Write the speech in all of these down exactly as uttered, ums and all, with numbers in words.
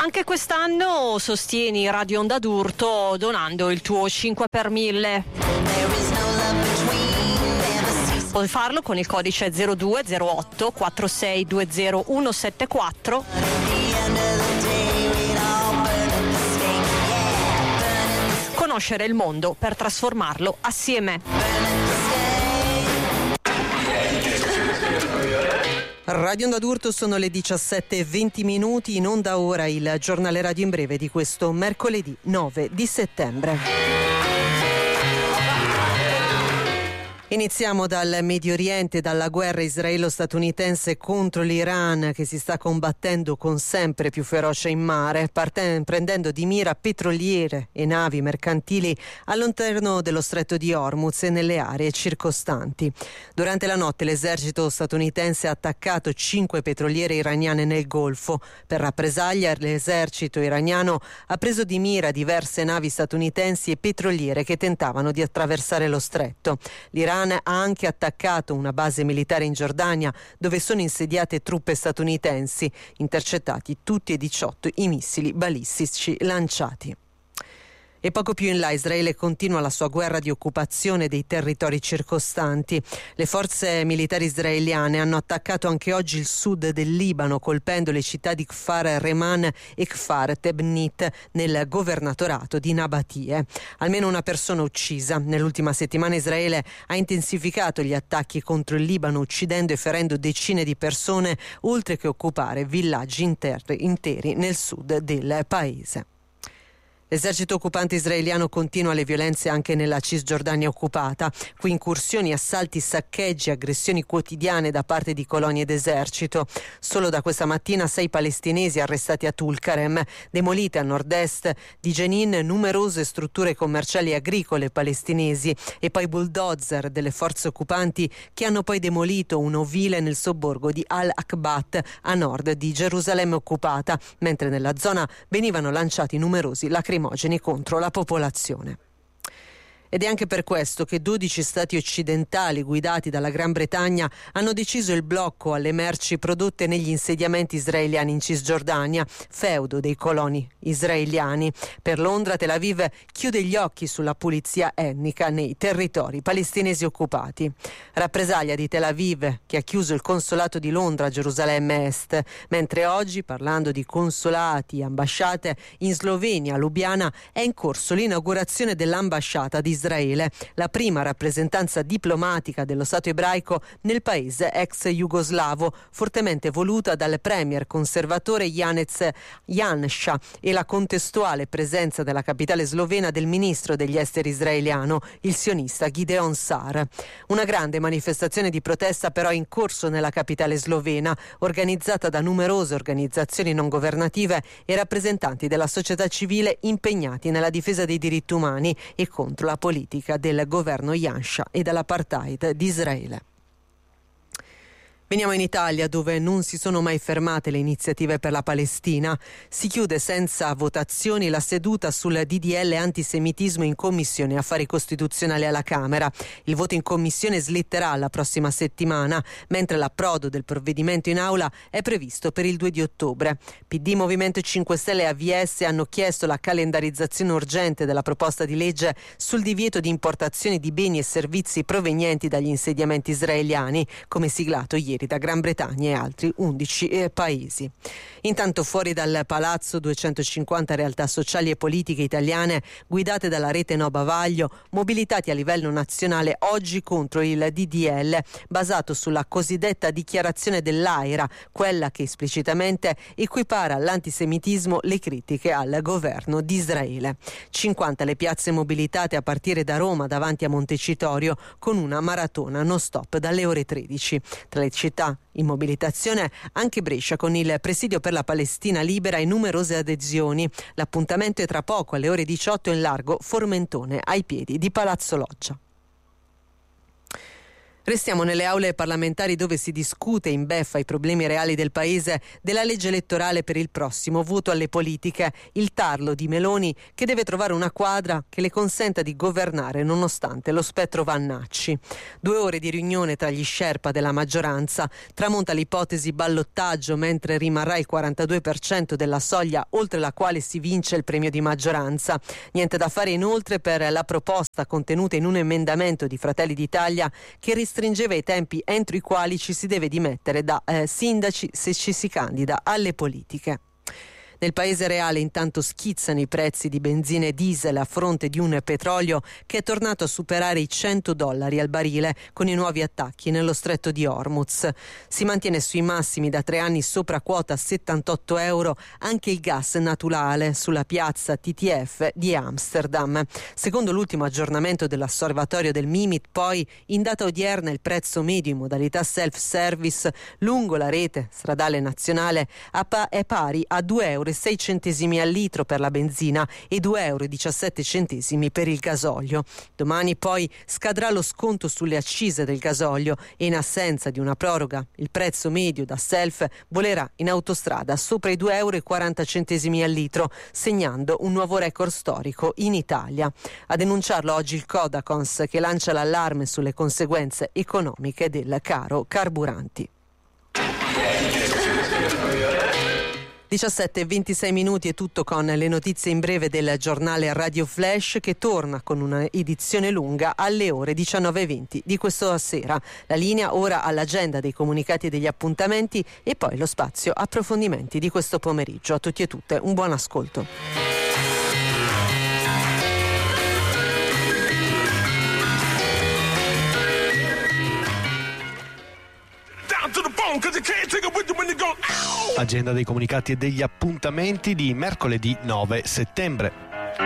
Anche quest'anno sostieni Radio Onda d'Urto donando il tuo cinque per mille. Puoi farlo con il codice zero due zero otto quattro sei due zero uno sette quattro. Conoscere il mondo per trasformarlo assieme. Radio Onda d'Urto, sono le diciassette e venti minuti, in onda ora il giornale radio in breve di questo mercoledì nove di settembre. Iniziamo dal Medio Oriente, dalla guerra israelo-statunitense contro l'Iran che si sta combattendo con sempre più ferocia in mare, partendo, prendendo di mira petroliere e navi mercantili all'interno dello stretto di Hormuz e nelle aree circostanti. Durante la notte l'esercito statunitense ha attaccato cinque petroliere iraniane nel Golfo. Per rappresaglia l'esercito iraniano ha preso di mira diverse navi statunitensi e petroliere che tentavano di attraversare lo stretto. L'Iran ha anche attaccato una base militare in Giordania dove sono insediate truppe statunitensi, intercettati tutti e diciotto i missili balistici lanciati. E poco più in là Israele continua la sua guerra di occupazione dei territori circostanti. Le forze militari israeliane hanno attaccato anche oggi il sud del Libano, colpendo le città di Kfar Reman e Kfar Tebnit nel governatorato di Nabatie. Almeno una persona uccisa. Nell'ultima settimana Israele ha intensificato gli attacchi contro il Libano, uccidendo e ferendo decine di persone, oltre che occupare villaggi interi, interi nel sud del paese. L'esercito occupante israeliano continua le violenze anche nella Cisgiordania occupata. Qui incursioni, assalti, saccheggi, aggressioni quotidiane da parte di colonie d'esercito. Solo da questa mattina sei palestinesi arrestati a Tulkarem, demolite a nord-est di Jenin numerose strutture commerciali e agricole palestinesi e poi bulldozer delle forze occupanti che hanno poi demolito un ovile nel sobborgo di Al-Akbat a nord di Gerusalemme occupata, mentre nella zona venivano lanciati numerosi lacrimogeni contro la popolazione. Ed è anche per questo che dodici stati occidentali guidati dalla Gran Bretagna hanno deciso il blocco alle merci prodotte negli insediamenti israeliani in Cisgiordania, feudo dei coloni israeliani. Per Londra, Tel Aviv chiude gli occhi sulla pulizia etnica nei territori palestinesi occupati. Rappresaglia di Tel Aviv, che ha chiuso il consolato di Londra a Gerusalemme Est, mentre oggi, parlando di consolati e ambasciate, in Slovenia, a Lubiana, è in corso l'inaugurazione dell'ambasciata di Israele, la prima rappresentanza diplomatica dello Stato ebraico nel paese ex jugoslavo, fortemente voluta dal premier conservatore Janez Janša, e la contestuale presenza della capitale slovena del ministro degli esteri israeliano, il sionista Gideon Sar. Una grande manifestazione di protesta però in corso nella capitale slovena, organizzata da numerose organizzazioni non governative e rappresentanti della società civile impegnati nella difesa dei diritti umani e contro la politica del governo Janša e dell'apartheid di Israele. Veniamo in Italia, dove non si sono mai fermate le iniziative per la Palestina. Si chiude senza votazioni la seduta sul D D L antisemitismo in Commissione Affari Costituzionali alla Camera. Il voto in Commissione slitterà alla prossima settimana, mentre l'approdo del provvedimento in aula è previsto per il due di ottobre. P D, Movimento cinque Stelle e A V S hanno chiesto la calendarizzazione urgente della proposta di legge sul divieto di importazione di beni e servizi provenienti dagli insediamenti israeliani, come siglato ieri da Gran Bretagna e altri undici eh, paesi. Intanto fuori dal palazzo duecentocinquanta realtà sociali e politiche italiane guidate dalla rete No Bavaglio, mobilitati a livello nazionale oggi contro il D D L basato sulla cosiddetta dichiarazione dell'AIRA, quella che esplicitamente equipara all'antisemitismo le critiche al governo di Israele. cinquanta le piazze mobilitate a partire da Roma davanti a Montecitorio, con una maratona non stop dalle ore tredici. Tra le città in mobilitazione anche Brescia, con il presidio per la Palestina libera e numerose adesioni. L'appuntamento è tra poco alle ore diciotto in largo Formentone, ai piedi di Palazzo Loggia. Restiamo nelle aule parlamentari dove si discute in beffa i problemi reali del paese della legge elettorale per il prossimo voto alle politiche, il tarlo di Meloni che deve trovare una quadra che le consenta di governare nonostante lo spettro Vannacci. Due ore di riunione tra gli sherpa della maggioranza, tramonta l'ipotesi ballottaggio mentre rimarrà il quarantadue per cento della soglia oltre la quale si vince il premio di maggioranza. Niente da fare inoltre per la proposta contenuta in un emendamento di Fratelli d'Italia che ristringeva i tempi entro i quali ci si deve dimettere da eh, sindaci se ci si candida alle politiche. Nel paese reale intanto schizzano i prezzi di benzina e diesel a fronte di un petrolio che è tornato a superare i cento dollari al barile con i nuovi attacchi nello stretto di Hormuz. Si mantiene sui massimi da tre anni sopra quota settantotto euro anche il gas naturale sulla piazza T T F di Amsterdam. Secondo l'ultimo aggiornamento dell'osservatorio del Mimit, poi, in data odierna il prezzo medio in modalità self-service lungo la rete stradale nazionale è pari a due euro e sei centesimi al litro per la benzina e due euro e diciassette centesimi per il gasolio. Domani poi scadrà lo sconto sulle accise del gasolio e in assenza di una proroga il prezzo medio da self volerà in autostrada sopra i due euro e quaranta centesimi al litro, segnando un nuovo record storico in Italia. A denunciarlo oggi il Codacons che lancia l'allarme sulle conseguenze economiche del caro carburanti. diciassette e ventisei minuti è tutto con le notizie in breve del giornale Radio Flash che torna con una edizione lunga alle ore diciannove e venti di questa sera. La linea ora all'agenda dei comunicati e degli appuntamenti e poi lo spazio approfondimenti di questo pomeriggio. A tutti e tutte un buon ascolto. Agenda dei comunicati e degli appuntamenti di mercoledì nove settembre.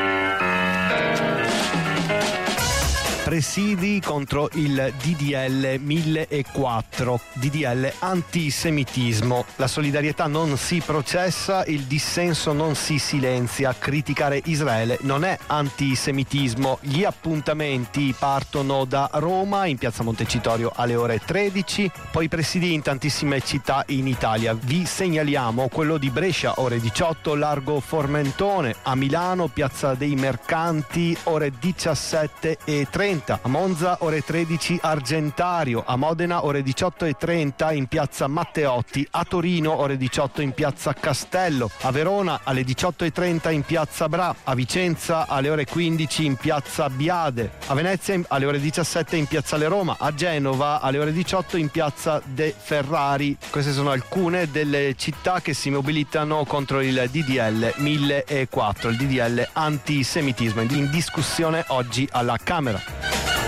Presidi contro il D D L mille e quattro, D D L antisemitismo. La solidarietà non si processa, il dissenso non si silenzia. Criticare Israele non è antisemitismo. Gli appuntamenti partono da Roma, in piazza Montecitorio alle ore tredici, poi presidi in tantissime città in Italia. Vi segnaliamo quello di Brescia, ore diciotto, Largo Formentone, a Milano, piazza dei Mercanti, ore diciassette e trenta. A Monza ore tredici Argentario, a Modena ore diciotto e trenta in piazza Matteotti, a Torino ore diciotto in piazza Castello, a Verona alle diciotto e trenta in piazza Bra, a Vicenza alle ore quindici in piazza Biade, a Venezia alle ore diciassette in piazzale Roma, a Genova alle ore diciotto in piazza De Ferrari. Queste sono alcune delle città che si mobilitano contro il D D L mille e quattro, il D D L antisemitismo, in discussione oggi alla Camera.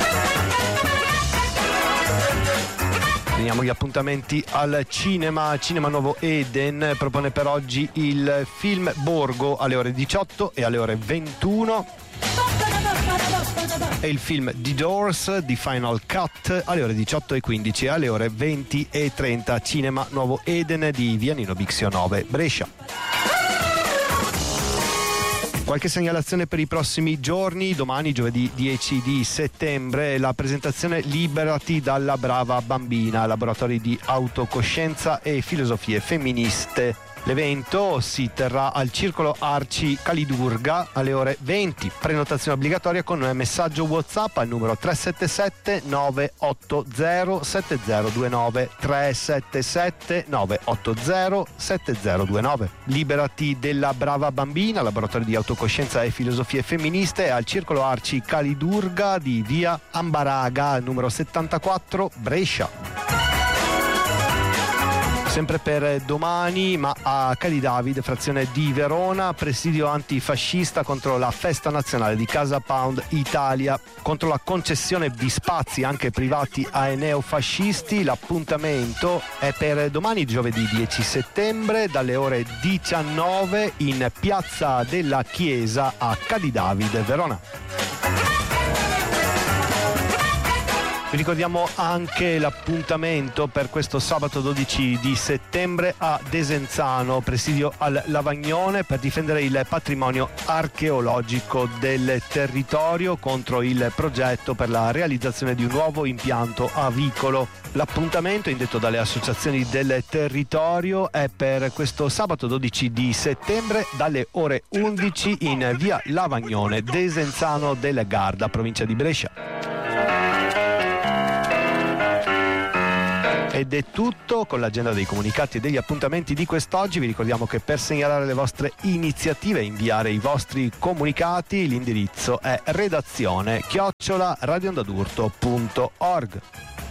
Teniamo gli appuntamenti al cinema. Cinema Nuovo Eden propone per oggi il film Borgo alle ore diciotto e alle ore ventuno e il film The Doors di Final Cut alle ore diciotto e quindici e alle ore venti e trenta. Cinema Nuovo Eden di Via Nino Bixio nove, Brescia. Qualche segnalazione per i prossimi giorni: domani, giovedì dieci di settembre, la presentazione Liberati dalla brava bambina, laboratori di autocoscienza e filosofie femministe. L'evento si terrà al Circolo Arci Calidurga alle ore venti. Prenotazione obbligatoria con un messaggio WhatsApp al numero tre sette sette nove otto zero sette zero due nove tre sette sette nove otto zero sette zero due nove. Liberati della brava bambina, laboratorio di autocoscienza e filosofie femministe, al Circolo Arci Calidurga di via Ambaraga numero settantaquattro, Brescia. Sempre per domani, ma a Calidavid, frazione di Verona, presidio antifascista contro la festa nazionale di Casa Pound Italia, contro la concessione di spazi anche privati ai neofascisti. L'appuntamento è per domani, giovedì dieci settembre, dalle ore diciannove in Piazza della Chiesa a Calidavid, Verona. Vi ricordiamo anche l'appuntamento per questo sabato dodici di settembre a Desenzano, presidio al Lavagnone, per difendere il patrimonio archeologico del territorio contro il progetto per la realizzazione di un nuovo impianto avicolo. L'appuntamento, indetto dalle associazioni del territorio, è per questo sabato dodici di settembre dalle ore undici in via Lavagnone, Desenzano del Garda, provincia di Brescia. Ed è tutto con l'agenda dei comunicati e degli appuntamenti di quest'oggi. Vi ricordiamo che per segnalare le vostre iniziative e inviare i vostri comunicati l'indirizzo è redazione chiocciola radioondadurto punto org.